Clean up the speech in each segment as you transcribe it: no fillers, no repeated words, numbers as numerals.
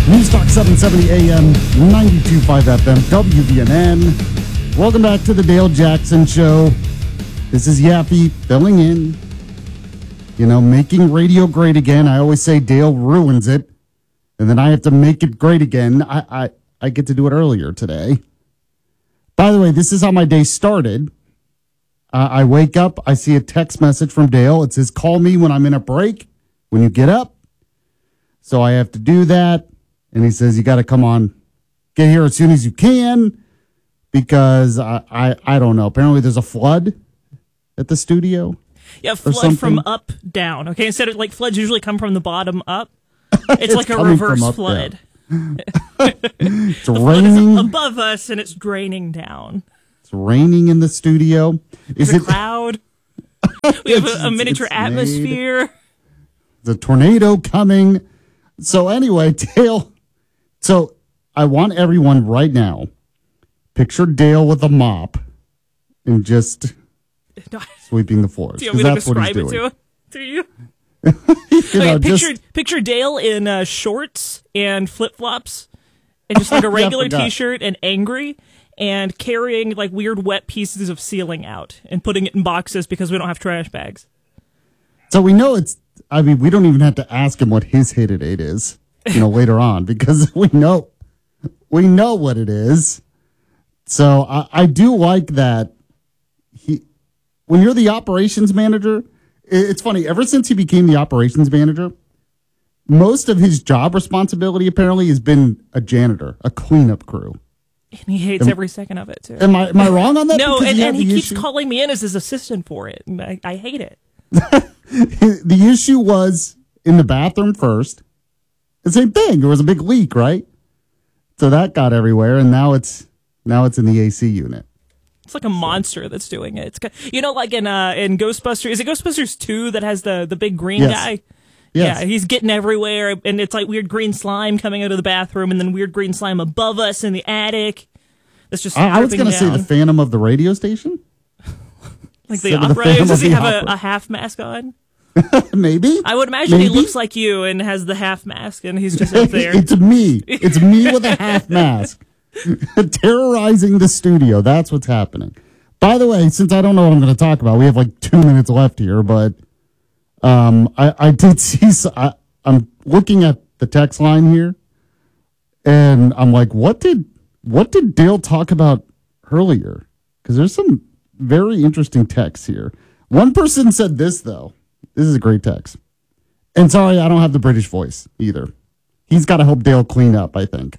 Newstalk 770 AM, 92.5 FM, WVNN. Welcome back to the Dale Jackson Show. This is Yappy filling in. You know, making radio great again. I always say Dale ruins it, and then I have to make it great again. I get to do it earlier today. By the way, this is how my day started. I wake up, I see a text message from Dale. It says, call me when I'm in a break, when you get up. So I have to do that. And he says, you got to come on, get here as soon as you can, because I don't know. Apparently there's a flood at the studio. Yeah, flood from up down. Okay, instead of like floods usually come from the bottom up. It's like a reverse flood. It's raining above us and it's draining down. It's raining in the studio. Is it a cloud? We have a miniature atmosphere. The tornado coming. So anyway, Dale. So I want everyone right now, picture Dale with a mop and just sweeping the floors. Do you want me to describe it to you? Picture Dale in shorts and flip-flops and just like a regular T-shirt and angry and carrying like weird wet pieces of ceiling out and putting it in boxes because we don't have trash bags. So we know we don't even have to ask him what his hated eight is, later on, because we know what it is. So I do like that when you're the operations manager, it's funny, ever since he became the operations manager, most of his job responsibility apparently has been a janitor, a cleanup crew. And he hates every second of it, too. Am I wrong on that? No, and he keeps calling me in as his assistant for it. And I hate it. The issue was in the bathroom first. The same thing. There was a big leak, right? So that got everywhere, and now it's in the AC unit. It's like a monster that's doing it. It's like in Ghostbusters. Is it Ghostbusters 2 that has the big green guy? Yes. Yeah, he's getting everywhere, and it's like weird green slime coming out of the bathroom, and then weird green slime above us in the attic. That's just I was going to say the Phantom of the radio station. Like the opera? Does he have a half mask on? Maybe. I would imagine he looks like you and has the half mask, and he's just up there. It's me. It's me with a half mask. Terrorizing the studio. That's what's happening. By the way, since I don't know what I'm going to talk about, we have like 2 minutes left here, but I did see, I'm looking at the text line here, and I'm like, what did Dale talk about earlier? Because there's some very interesting texts here. One person said this, though. This is a great text. And sorry, I don't have the British voice either. He's got to help Dale clean up, I think.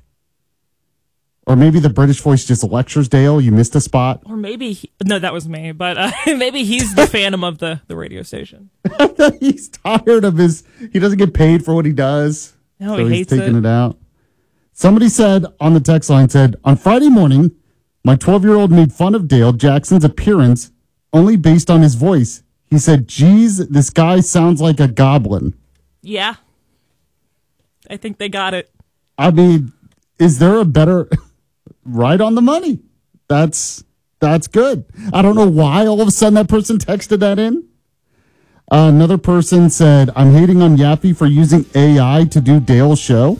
Or maybe the British voice just lectures Dale. You missed a spot. Or maybe, no, that was me. But maybe he's the phantom of the radio station. He's tired of he doesn't get paid for what he does. No, so he hates he's taking it out. Somebody said on the text line, on Friday morning, my 12-year-old made fun of Dale Jackson's appearance only based on his voice. He said, geez, this guy sounds like a goblin. Yeah. I think they got it. I mean, is there a better... Right on the money. That's good. I don't know why all of a sudden that person texted that in. Another person said, I'm hating on Yappy for using AI to do Dale's show.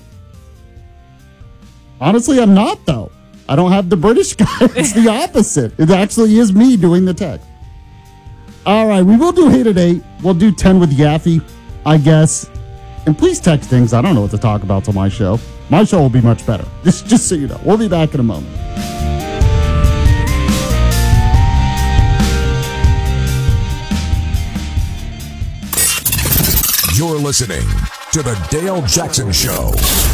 Honestly, I'm not, though. I don't have the British guy. It's the opposite. It actually is me doing the text. All right, we will do Hate at 8. We'll do 10 with Yappy, I guess. And please text things. I don't know what to talk about till my show. My show will be much better. Just so you know. We'll be back in a moment. You're listening to The Dale Jackson Show.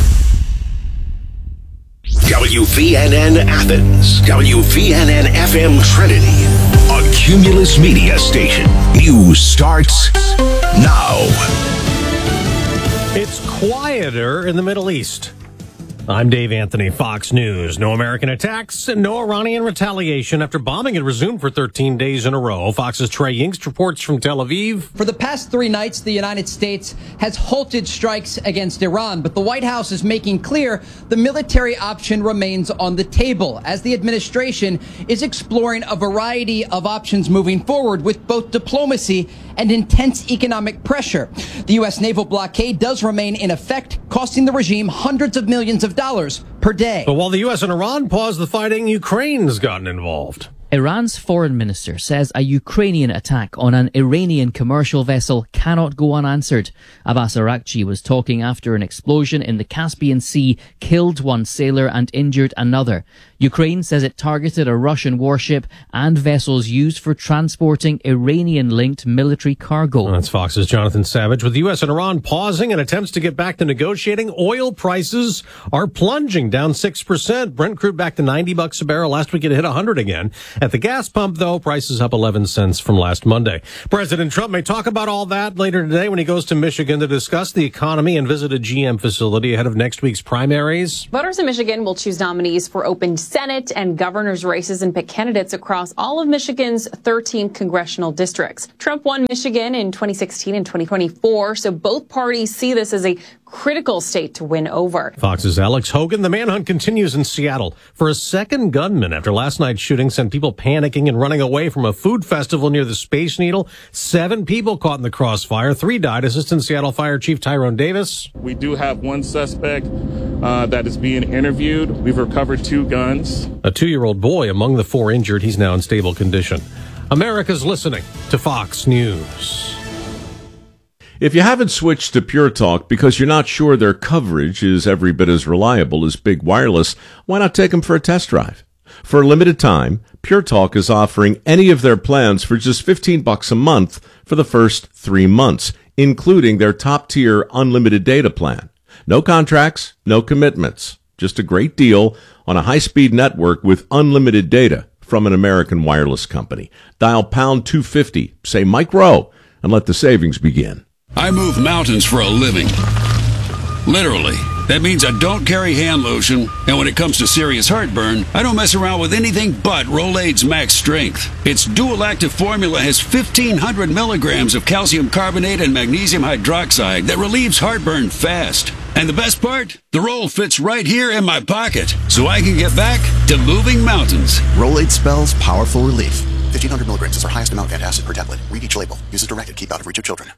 WVNN Athens, WVNN FM Trinity, a Cumulus Media station. News starts now. It's quieter in the Middle East. I'm Dave Anthony, Fox News. No American attacks and no Iranian retaliation after bombing had resumed for 13 days in a row. Fox's Trey Yingst reports from Tel Aviv. For the past 3 nights, the United States has halted strikes against Iran, but the White House is making clear the military option remains on the table as the administration is exploring a variety of options moving forward with both diplomacy and intense economic pressure. The U.S. naval blockade does remain in effect, costing the regime hundreds of millions of dollars per day. But while the U.S. and Iran pause the fighting, Ukraine's gotten involved. Iran's foreign minister says a Ukrainian attack on an Iranian commercial vessel cannot go unanswered. Abbas Araghchi was talking after an explosion in the Caspian Sea killed one sailor and injured another. Ukraine says it targeted a Russian warship and vessels used for transporting Iranian-linked military cargo. That's Fox's Jonathan Savage. With the U.S. and Iran pausing and attempts to get back to negotiating, oil prices are plunging, down 6%. Brent crude back to $90 a barrel. Last week it hit 100 again. At the gas pump, though, prices up 11 cents from last Monday. President Trump may talk about all that later today when he goes to Michigan to discuss the economy and visit a GM facility ahead of next week's primaries. Voters in Michigan will choose nominees for open Senate and governor's races and pick candidates across all of Michigan's 13 congressional districts. Trump won Michigan in 2016 and 2024, so both parties see this as a critical state to win over. Fox's Alex Hogan. The manhunt continues in Seattle for a second gunman after last night's shooting sent people panicking and running away from a food festival near the Space Needle. 7 people caught in the crossfire. 3 died. Assistant Seattle Fire Chief Tyrone Davis. We do have one suspect that is being interviewed. We've recovered 2 guns. A 2-year-old boy among the 4 injured. He's now in stable condition. America's listening to Fox News. If you haven't switched to Pure Talk because you're not sure their coverage is every bit as reliable as Big Wireless, why not take them for a test drive? For a limited time, Pure Talk is offering any of their plans for just $15 a month for the first 3 months, including their top-tier unlimited data plan. No contracts, no commitments. Just a great deal on a high-speed network with unlimited data from an American wireless company. Dial pound 250, say Mike Rowe, and let the savings begin. I move mountains for a living. Literally. That means I don't carry hand lotion, and when it comes to serious heartburn, I don't mess around with anything but Rolaids Max Strength. Its dual-active formula has 1,500 milligrams of calcium carbonate and magnesium hydroxide that relieves heartburn fast. And the best part? The roll fits right here in my pocket, so I can get back to moving mountains. Rolaids spells powerful relief. 1,500 milligrams is our highest amount of antacid per tablet. Read each label. Use as directed. Keep out of reach of children.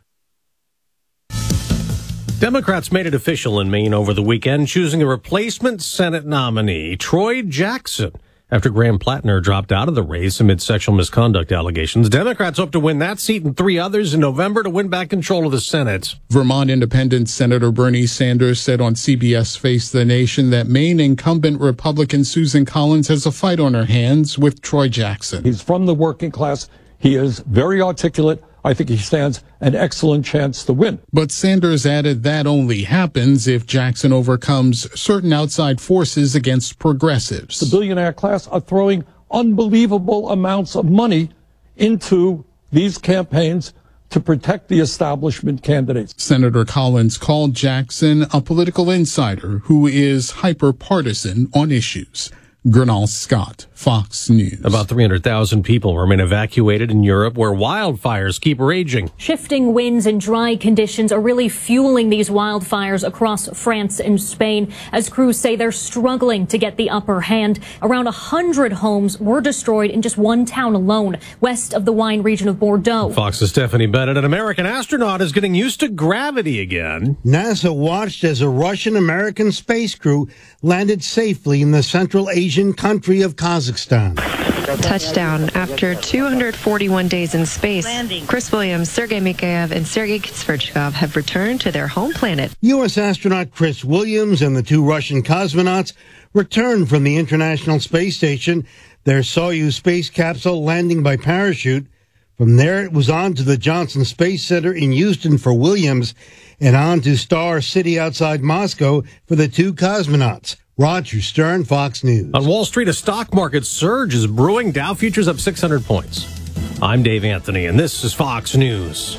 Democrats made it official in Maine over the weekend, choosing a replacement Senate nominee, Troy Jackson. After Graham Plattner dropped out of the race amid sexual misconduct allegations, Democrats hope to win that seat and 3 others in November to win back control of the Senate. Vermont Independent Senator Bernie Sanders said on CBS Face the Nation that Maine incumbent Republican Susan Collins has a fight on her hands with Troy Jackson. He's from the working class. He is very articulate. I think he stands an excellent chance to win. But Sanders added that only happens if Jackson overcomes certain outside forces against progressives. The billionaire class are throwing unbelievable amounts of money into these campaigns to protect the establishment candidates. Senator Collins called Jackson a political insider who is hyper-partisan on issues. Gernal Scott, Fox News. About 300,000 people remain evacuated in Europe where wildfires keep raging. Shifting winds and dry conditions are really fueling these wildfires across France and Spain as crews say they're struggling to get the upper hand. Around 100 homes were destroyed in just one town alone, west of the wine region of Bordeaux. Fox's Stephanie Bennett. An American astronaut is getting used to gravity again. NASA watched as a Russian-American space crew landed safely in the Central Asian country of Kazakhstan. Touchdown after 241 days in space. Chris Williams, Sergei Mikheyev, and Sergei Svechnikov have returned to their home planet. U.S. astronaut Chris Williams and the 2 Russian cosmonauts returned from the International Space Station, their Soyuz space capsule landing by parachute. From there, it was on to the Johnson Space Center in Houston for Williams and on to Star City outside Moscow for the 2 cosmonauts. Roger Stern, Fox News. On Wall Street, a stock market surge is brewing. Dow futures up 600 points. I'm Dave Anthony, and this is Fox News.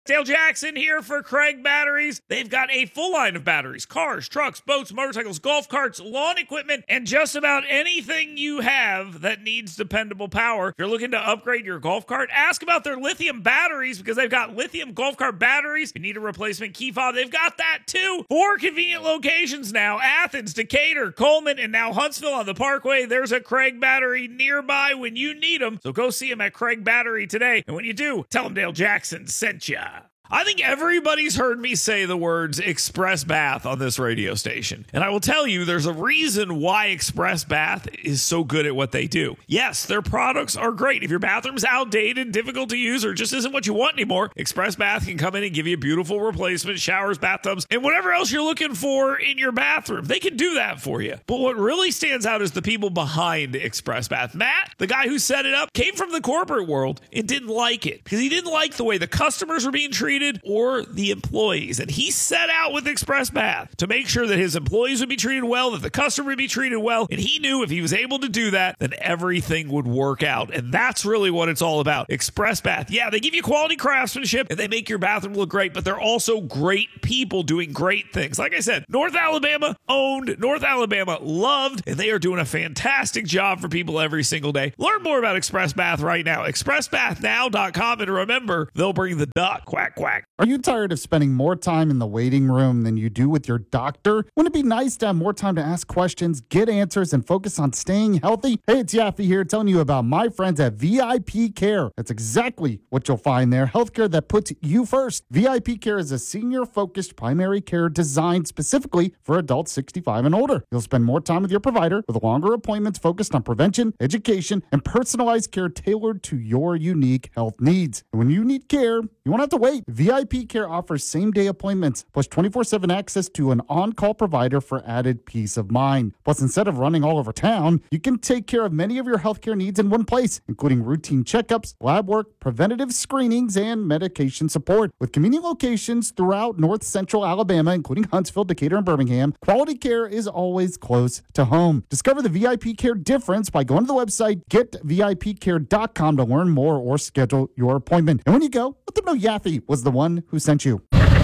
Dale Jackson here for Craig Batteries. They've got a full line of batteries, cars, trucks, boats, motorcycles, golf carts, lawn equipment, and just about anything you have that needs dependable power. If you're looking to upgrade your golf cart, ask about their lithium batteries because they've got lithium golf cart batteries. If you need a replacement key fob, they've got that too. 4 convenient locations now: Athens, Decatur, Coleman, and now Huntsville on the Parkway. There's a Craig Battery nearby when you need them. So go see them at Craig Battery today. And when you do, tell them Dale Jackson sent ya. I think everybody's heard me say the words Express Bath on this radio station. And I will tell you, there's a reason why Express Bath is so good at what they do. Yes, their products are great. If your bathroom's outdated, difficult to use, or just isn't what you want anymore, Express Bath can come in and give you a beautiful replacement, showers, bathtubs, and whatever else you're looking for in your bathroom. They can do that for you. But what really stands out is the people behind Express Bath. Matt, the guy who set it up, came from the corporate world and didn't like it because he didn't like the way the customers were being treated or the employees. And he set out with Express Bath to make sure that his employees would be treated well, that the customer would be treated well. And he knew if he was able to do that, then everything would work out. And that's really what it's all about. Express Bath. Yeah, they give you quality craftsmanship and they make your bathroom look great, but they're also great people doing great things. Like I said, North Alabama owned, North Alabama loved, and they are doing a fantastic job for people every single day. Learn more about Express Bath right now. ExpressBathNow.com, and remember, they'll bring the duck. Quack, quack. Are you tired of spending more time in the waiting room than you do with your doctor? Wouldn't it be nice to have more time to ask questions, get answers, and focus on staying healthy? Hey, it's Yaffe here telling you about my friends at VIP Care. That's exactly what you'll find there. Healthcare that puts you first. VIP Care is a senior-focused primary care designed specifically for adults 65 and older. You'll spend more time with your provider with longer appointments focused on prevention, education, and personalized care tailored to your unique health needs. And when you need care, you won't have to wait. VIP Care offers same-day appointments, plus 24/7 access to an on-call provider for added peace of mind. Plus, instead of running all over town, you can take care of many of your healthcare needs in one place, including routine checkups, lab work, preventative screenings, and medication support. With convenient locations throughout North Central Alabama, including Huntsville, Decatur, and Birmingham, quality care is always close to home. Discover the VIP Care difference by going to the website getvipcare.com to learn more or schedule your appointment. And when you go, let them know Yaffe was the one who sent you.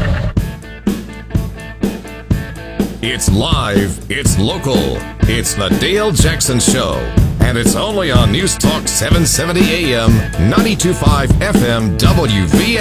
It's live, it's local, it's the Dale Jackson Show, and it's only on News Talk 770 AM, 92.5 FM, WVNN.